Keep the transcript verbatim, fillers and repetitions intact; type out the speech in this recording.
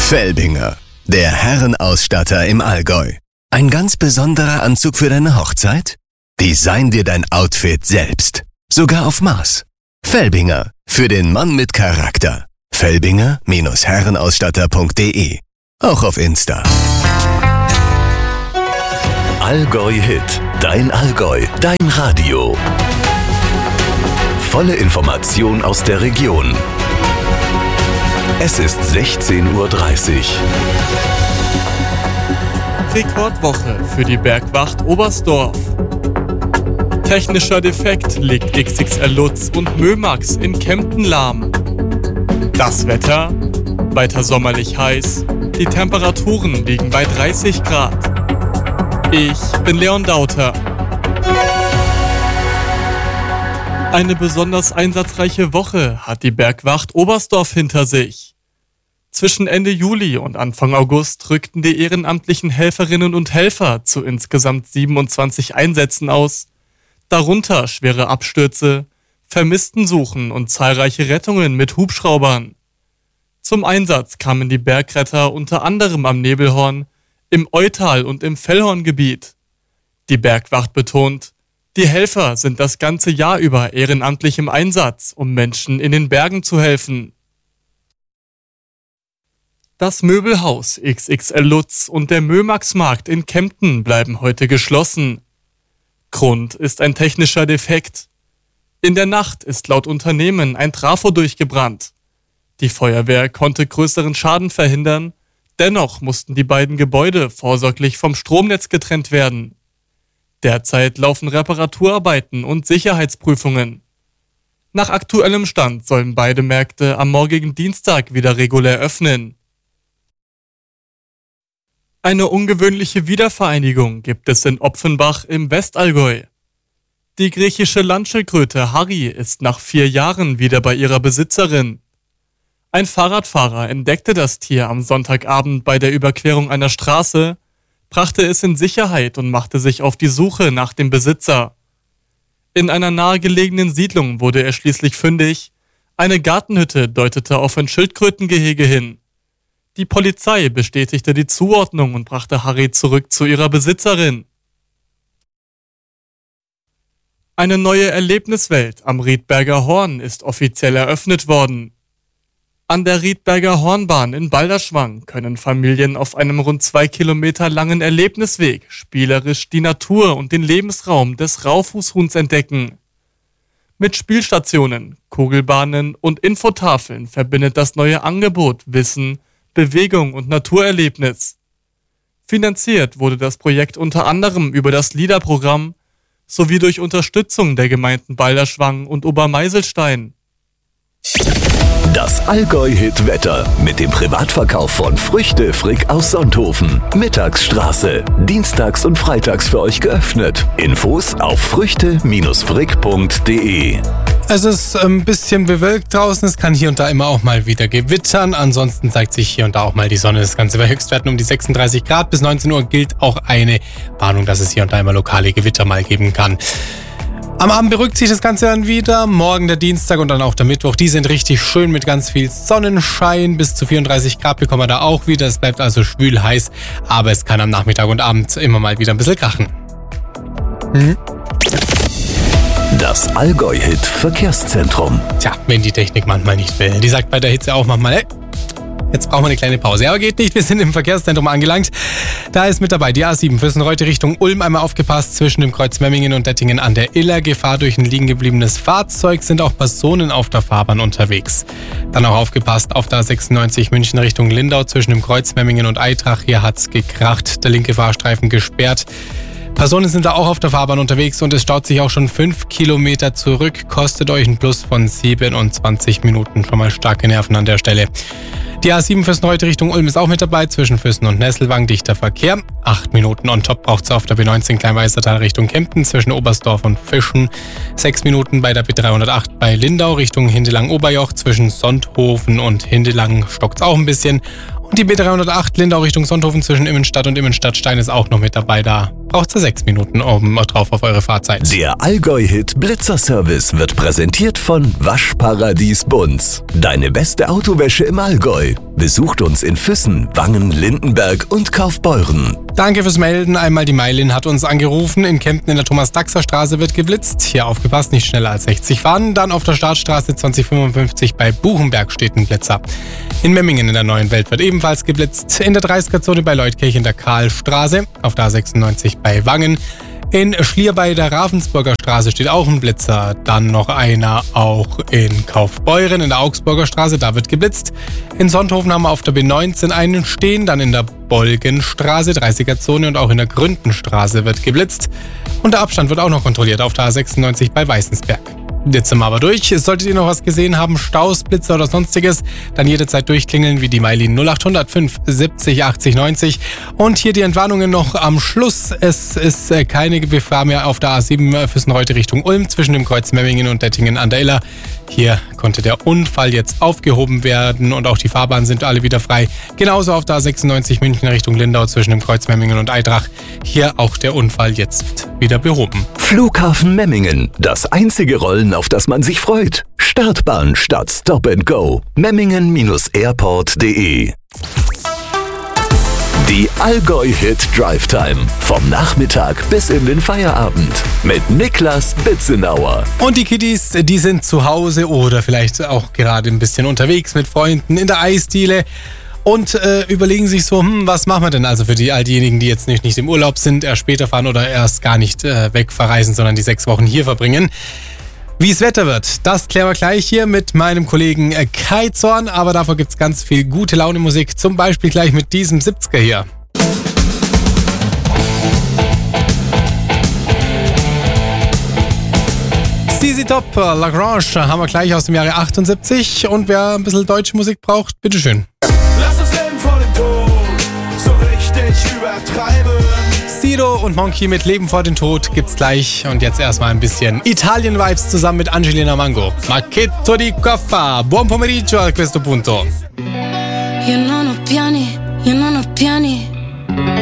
Felbinger, der Herrenausstatter im Allgäu. Ein ganz besonderer Anzug für deine Hochzeit? Design dir dein Outfit selbst. Sogar auf Maß. Felbinger, für den Mann mit Charakter. Felbinger Herrenausstatter punkt de. Auch auf Insta. Allgäu Hit, dein Allgäu, dein Radio. Volle Information aus der Region. Es ist sechzehn Uhr dreißig. Rekordwoche für die Bergwacht Oberstdorf. Technischer Defekt legt X X L Lutz und Mömax in Kempten lahm. Das Wetter? Weiter sommerlich heiß. Die Temperaturen liegen bei dreißig Grad. Ich bin Leon Dauter. Eine besonders einsatzreiche Woche hat die Bergwacht Oberstdorf hinter sich. Zwischen Ende Juli und Anfang August rückten die ehrenamtlichen Helferinnen und Helfer zu insgesamt siebenundzwanzig Einsätzen aus, darunter schwere Abstürze, Vermisstensuchen und zahlreiche Rettungen mit Hubschraubern. Zum Einsatz kamen die Bergretter unter anderem am Nebelhorn, im Eutal und im Fellhorngebiet. Die Bergwacht betont, die Helfer sind das ganze Jahr über ehrenamtlich im Einsatz, um Menschen in den Bergen zu helfen. Das Möbelhaus X X L Lutz und der Mömax-Markt in Kempten bleiben heute geschlossen. Grund ist ein technischer Defekt. In der Nacht ist laut Unternehmen ein Trafo durchgebrannt. Die Feuerwehr konnte größeren Schaden verhindern, dennoch mussten die beiden Gebäude vorsorglich vom Stromnetz getrennt werden. Derzeit laufen Reparaturarbeiten und Sicherheitsprüfungen. Nach aktuellem Stand sollen beide Märkte am morgigen Dienstag wieder regulär öffnen. Eine ungewöhnliche Wiedervereinigung gibt es in Opfenbach im Westallgäu. Die griechische Landschildkröte Harry ist nach vier Jahren wieder bei ihrer Besitzerin. Ein Fahrradfahrer entdeckte das Tier am Sonntagabend bei der Überquerung einer Straße, brachte es in Sicherheit und machte sich auf die Suche nach dem Besitzer. In einer nahegelegenen Siedlung wurde er schließlich fündig. Eine Gartenhütte deutete auf ein Schildkrötengehege hin. Die Polizei bestätigte die Zuordnung und brachte Harry zurück zu ihrer Besitzerin. Eine neue Erlebniswelt am Riedberger Horn ist offiziell eröffnet worden. An der Riedberger Hornbahn in Balderschwang können Familien auf einem rund zwei Kilometer langen Erlebnisweg spielerisch die Natur und den Lebensraum des Raufußhuhns entdecken. Mit Spielstationen, Kugelbahnen und Infotafeln verbindet das neue Angebot Wissen, Bewegung und Naturerlebnis. Finanziert wurde das Projekt unter anderem über das LIDA-Programm sowie durch Unterstützung der Gemeinden Balderschwang und Obermeiselstein. Das Allgäu-Hit-Wetter mit dem Privatverkauf von Früchte Frick aus Sonthofen. Mittagsstraße. Dienstags und freitags für euch geöffnet. Infos auf früchte Frick punkt de. Es ist ein bisschen bewölkt draußen. Es kann hier und da immer auch mal wieder gewittern. Ansonsten zeigt sich hier und da auch mal die Sonne. Das Ganze bei Höchstwerten um die sechsunddreißig Grad. Bis neunzehn Uhr gilt auch eine Warnung, dass es hier und da immer lokale Gewitter mal geben kann. Am Abend beruhigt sich das Ganze dann wieder. Morgen der Dienstag und dann auch der Mittwoch. Die sind richtig schön mit ganz viel Sonnenschein. Bis zu vierunddreißig Grad bekommen wir da auch wieder. Es bleibt also schwül heiß. Aber es kann am Nachmittag und Abend immer mal wieder ein bisschen krachen. Hm? Das Allgäu-Hit Verkehrszentrum. Tja, wenn die Technik manchmal nicht will. Die sagt bei der Hitze auch manchmal, hey, jetzt brauchen wir eine kleine Pause. Aber geht nicht, wir sind im Verkehrszentrum angelangt. Da ist mit dabei die A sieben Füssenreute Richtung Ulm. Einmal aufgepasst, zwischen dem Kreuz Memmingen und Dettingen an der Iller. Gefahr durch ein liegen gebliebenes Fahrzeug, sind auch Personen auf der Fahrbahn unterwegs. Dann auch aufgepasst auf der A sechsundneunzig München Richtung Lindau zwischen dem Kreuz Memmingen und Eitrach. Hier hat's gekracht, der linke Fahrstreifen gesperrt. Personen sind da auch auf der Fahrbahn unterwegs und es staut sich auch schon fünf Kilometer zurück. Kostet euch ein Plus von siebenundzwanzig Minuten. Schon mal starke Nerven an der Stelle. Die A sieben Füssenreute Richtung Ulm ist auch mit dabei, zwischen Füssen und Nesselwang dichter Verkehr. Acht Minuten on top braucht es auf der B neunzehn Kleinweißertal Richtung Kempten zwischen Oberstdorf und Fischen. Sechs Minuten bei der B dreihundertacht bei Lindau Richtung Hindelang-Oberjoch zwischen Sonthofen und Hindelang stockt es auch ein bisschen. Und die B dreihundertacht Lindau Richtung Sonthofen zwischen Immenstadt und Immenstadtstein ist auch noch mit dabei. Da braucht ihr sechs Minuten oben drauf auf eure Fahrzeit. Der Allgäu-Hit Blitzer-Service wird präsentiert von Waschparadies Bunz. Deine beste Autowäsche im Allgäu. Besucht uns in Füssen, Wangen, Lindenberg und Kaufbeuren. Danke fürs Melden. Einmal die Mailin hat uns angerufen. In Kempten in der Thomas-Daxer-Straße wird geblitzt. Hier aufgepasst, nicht schneller als sechzig fahren. Dann auf der Startstraße zwanzig fünfundfünfzig bei Buchenberg steht ein Blitzer. In Memmingen in der Neuen Welt wird ebenfalls geblitzt. In der dreißiger-Zone bei Leutkirch in der Karlstraße. Auf der A sechsundneunzig bei Wangen. In Schlier bei der Ravensburger Straße steht auch ein Blitzer. Dann noch einer auch in Kaufbeuren in der Augsburger Straße, da wird geblitzt. In Sonthofen haben wir auf der B neunzehn einen stehen, dann in der Bolgenstraße, dreißiger-Zone und auch in der Gründenstraße wird geblitzt. Und der Abstand wird auch noch kontrolliert auf der A sechsundneunzig bei Weißensberg. Jetzt sind wir aber durch. Solltet ihr noch was gesehen haben, Staus, Blitzer oder sonstiges, dann jederzeit durchklingeln wie die Mailin null acht null null fünf siebzig achtzig neunzig. Und hier die Entwarnungen noch am Schluss. Es ist keine Gefahr mehr auf der A sieben Füssen-Reute Richtung Ulm zwischen dem Kreuz Memmingen und Dettingen an der Iller. Hier konnte der Unfall jetzt aufgehoben werden und auch die Fahrbahnen sind alle wieder frei. Genauso auf der A sechsundneunzig München Richtung Lindau zwischen dem Kreuz Memmingen und Eidrach. Hier auch der Unfall jetzt wieder behoben. Flughafen Memmingen, das einzige Rollen, auf das man sich freut. Startbahn statt Stop and Go. Memmingen Airport punkt de. Die Allgäu-Hit Drive Time. Vom Nachmittag bis in den Feierabend. Mit Niklas Bitzenauer. Und die Kiddies, die sind zu Hause oder vielleicht auch gerade ein bisschen unterwegs mit Freunden in der Eisdiele. Und äh, überlegen sich so, hm, was machen wir denn also für die all diejenigen, die jetzt nicht, nicht im Urlaub sind, erst später fahren oder erst gar nicht äh, wegverreisen, sondern die sechs Wochen hier verbringen. Wie es Wetter wird, das klären wir gleich hier mit meinem Kollegen äh, Kai Zorn. Aber davor gibt es ganz viel gute Laune Musik, zum Beispiel gleich mit diesem siebziger hier. Z Z Top, Lagrange haben wir gleich aus dem Jahre achtundsiebzig. Und wer ein bisschen deutsche Musik braucht, bitteschön. Lass uns leben vor dem Tod, so richtig übertreiben. Sido und Monkey mit Leben vor dem Tod gibt's gleich. Und jetzt erstmal ein bisschen Italien-Vibes zusammen mit Angelina Mango. Ma che to di coffa, buon pomeriggio a questo punto.